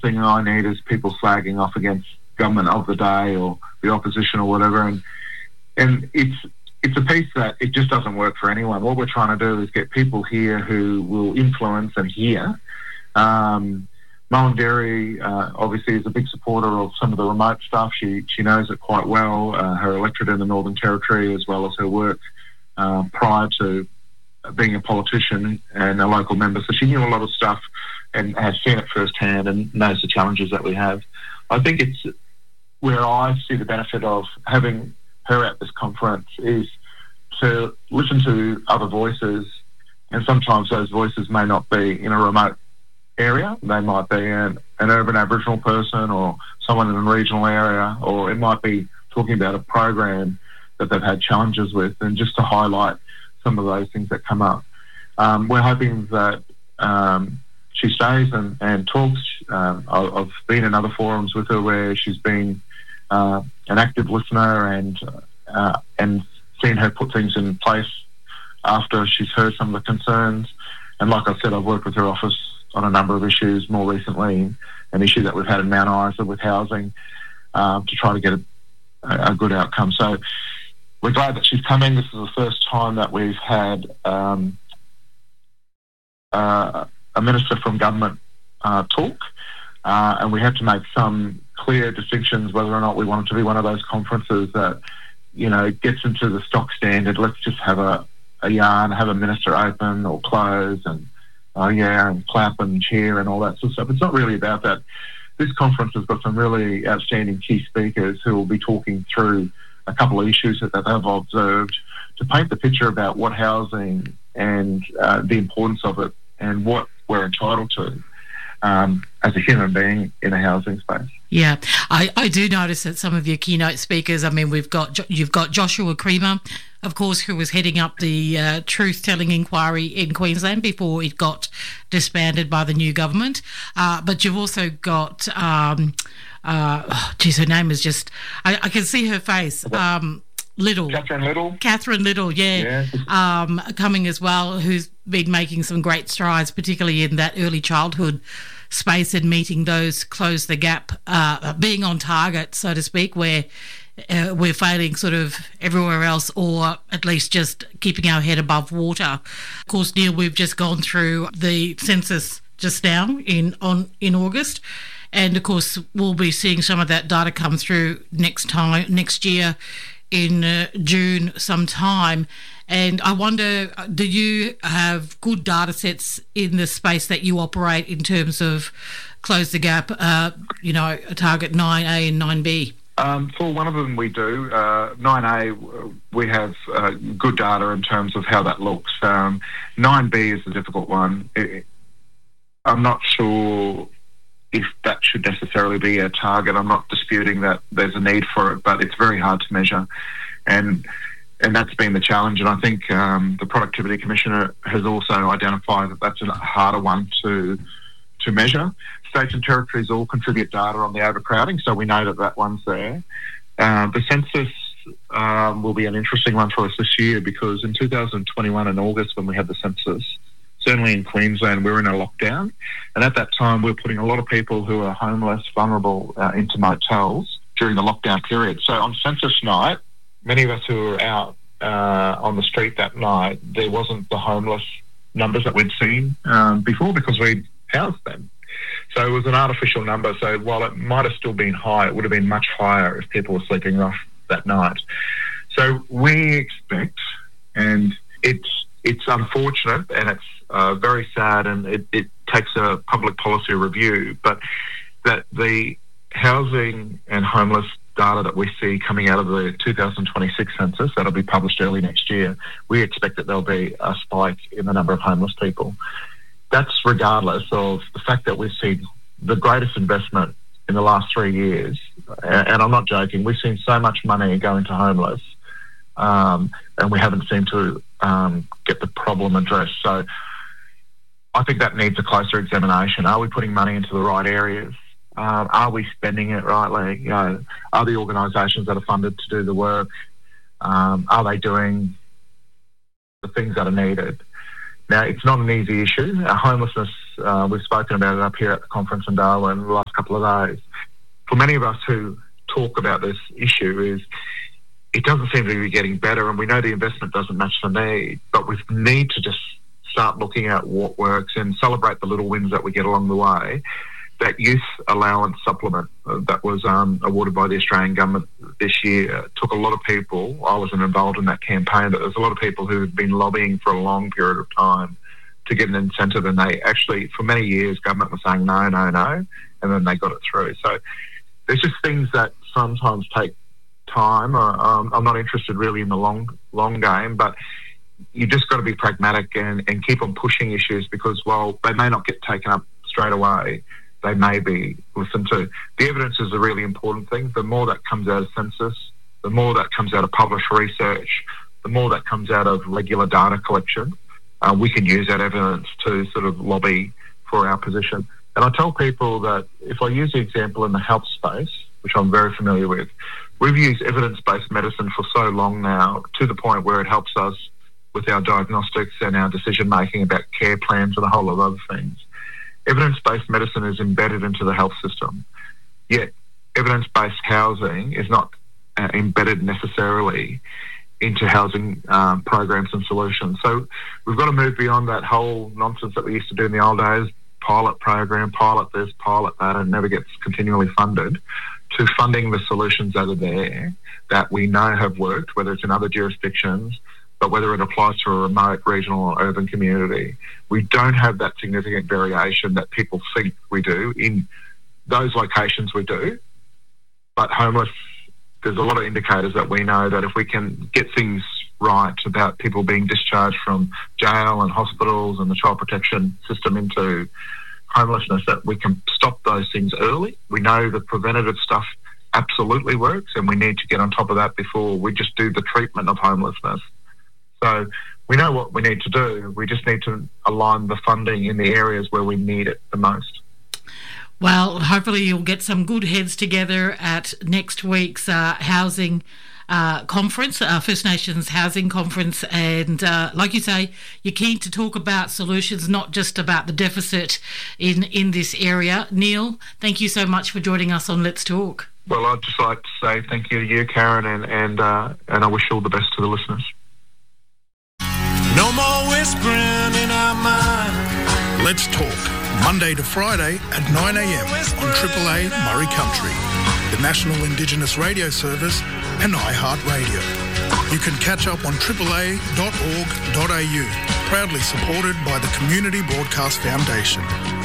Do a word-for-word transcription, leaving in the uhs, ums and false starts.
thing I need is people slagging off against government of the day or the opposition or whatever. And and it's it's a piece that it just doesn't work for anyone. What we're trying to do is get people here who will influence and hear. Um, Mullenderry uh, obviously is a big supporter of some of the remote stuff. She she knows it quite well, uh, her electorate in the Northern Territory, as well as her work uh, prior to being a politician and a local member. So she knew a lot of stuff and has seen it firsthand and knows the challenges that we have. I think it's where I see the benefit of having her at this conference is to listen to other voices, and sometimes those voices may not be in a remote area. They might be an, an urban Aboriginal person or someone in a regional area, or it might be talking about a program that they've had challenges with, and just to highlight some of those things that come up. Um, we're hoping that um, she stays and, and talks. Um, I've been in other forums with her where she's been uh, an active listener and uh, and seen her put things in place after she's heard some of the concerns. And like I said, I've worked with her office on a number of issues more recently, an issue that we've had in Mount Isa with housing, um, to try to get a, a good outcome. So we're glad that she's coming. This is the first time that we've had um, uh, a minister from government uh, talk, uh, and we had to make some clear distinctions whether or not we wanted to be one of those conferences that, you know, gets into the stock standard. Let's just have a, a yarn, have a minister open or close, and oh yeah, and clap and cheer and all that sort of stuff. It's not really about that. This conference has got some really outstanding key speakers who will be talking through a couple of issues that they've observed to paint the picture about what housing and uh, the importance of it and what we're entitled to um, as a human being in a housing space. Yeah, I, I do notice that some of your keynote speakers, I mean, we've got you've got Joshua Creamer, of course, who was heading up the uh, truth-telling inquiry in Queensland before it got disbanded by the new government. Uh, but you've also got, um, uh, oh, geez, her name is just, I, I can see her face. Um, Little. Catherine Little. Catherine Little, yeah, yeah. Um, coming as well, who's been making some great strides, particularly in that early childhood space and meeting those, close the gap, uh, being on target, so to speak, where uh, we're failing sort of everywhere else, or at least just keeping our head above water. Of course, Neil, we've just gone through the census just now in on in August. And, of course, we'll be seeing some of that data come through next time, next year, in uh, June sometime. And I wonder, do you have good data sets in the space that you operate in terms of close the gap, uh, you know, target nine A and nine B? Um, for one of them we do. Uh, nine A, we have uh, good data in terms of how that looks. Um, nine B is a difficult one. It, I'm not sure if that should necessarily be a target. I'm not disputing that there's a need for it, but it's very hard to measure. And and that's been the challenge. And I think um, the Productivity Commissioner has also identified that that's a harder one to to measure. States and territories all contribute data on the overcrowding, so we know that that one's there. Uh, the census um, will be an interesting one for us this year, because in two thousand twenty-one in August, when we had the census, certainly in Queensland, we were in a lockdown. And at that time, we were putting a lot of people who are homeless, vulnerable, uh, into motels during the lockdown period. So on census night, many of us who were out uh, on the street that night, there wasn't the homeless numbers that we'd seen um, before, because we'd housed them. So it was an artificial number. So while it might have still been high, it would have been much higher if people were sleeping rough that night. So we expect, and it's it's unfortunate and it's uh, very sad, and it, it takes a public policy review, but that the housing and homeless data that we see coming out of the two thousand twenty-six census, that'll be published early next year, we expect that there'll be a spike in the number of homeless people. That's regardless of the fact that we've seen the greatest investment in the last three years, and I'm not joking, we've seen so much money go into homeless, um, and we haven't seemed to um, get the problem addressed. So I think that needs a closer examination. Are we putting money into the right areas? Um, are we spending it rightly? You know, are the organisations that are funded to do the work, um, are they doing the things that are needed? Now, it's not an easy issue. Our homelessness uh, we've spoken about it up here at the conference in Darwin the last couple of days. For many of us who talk about this issue, is it doesn't seem to be getting better, and we know the investment doesn't match the need, but we need to just start looking at what works and celebrate the little wins that we get along the way. That youth allowance supplement uh, that was um, awarded by the Australian government this year took a lot of people. I wasn't involved in that campaign, but there's a lot of people who have been lobbying for a long period of time to get an incentive, and they actually, for many years, government was saying no, no, no, and then they got it through. So there's just things that sometimes take time. Uh, um, I'm not interested really in the long, long game, but you just got to be pragmatic and, and keep on pushing issues, because while they may not get taken up straight away, they may be listened to. The evidence is a really important thing. The more that comes out of census, the more that comes out of published research, the more that comes out of regular data collection, uh, we can use that evidence to sort of lobby for our position. And I tell people that if I use the example in the health space, which I'm very familiar with, we've used evidence-based medicine for so long now, to the point where it helps us with our diagnostics and our decision-making about care plans and a whole lot of other things. Evidence-based medicine is embedded into the health system, yet evidence-based housing is not uh, embedded necessarily into housing um, programs and solutions. So we've got to move beyond that whole nonsense that we used to do in the old days, pilot program, pilot this, pilot that, and never gets continually funded, to funding the solutions that are there that we know have worked, whether it's in other jurisdictions, but whether it applies to a remote, regional or urban community. We don't have that significant variation that people think we do. In those locations we do, but homeless, there's a lot of indicators that we know that if we can get things right about people being discharged from jail and hospitals and the child protection system into homelessness, that we can stop those things early. We know the preventative stuff absolutely works, and we need to get on top of that before we just do the treatment of homelessness. So we know what we need to do. We just need to align the funding in the areas where we need it the most. Well, hopefully you'll get some good heads together at next week's uh, housing uh, conference, uh, First Nations Housing Conference. And uh, like you say, you're keen to talk about solutions, not just about the deficit in, in this area. Neil, thank you so much for joining us on Let's Talk. Well, I'd just like to say thank you to you, Karen, and, and, uh, and I wish you all the best to the listeners. No more whispering in our mind. Let's Talk, Monday to Friday at nine a.m. on Triple A Murray Country, the National Indigenous Radio Service and iHeartRadio. You can catch up on triple a dot org dot a u, proudly supported by the Community Broadcast Foundation.